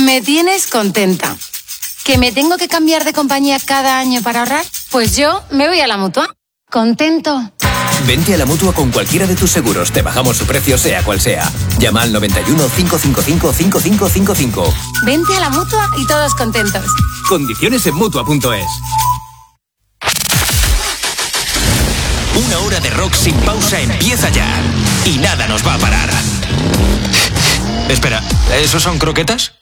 Me tienes contenta. ¿Que me tengo que cambiar de compañía cada año para ahorrar? Pues yo me voy a la Mutua. Contento. Vente a la Mutua con cualquiera de tus seguros. Te bajamos su precio, sea cual sea. Llama al 91 555 5555. Vente a la Mutua y todos contentos. Condiciones en Mutua.es. Una hora de rock sin pausa empieza ya. Y nada nos va a parar. Espera, ¿esos son croquetas?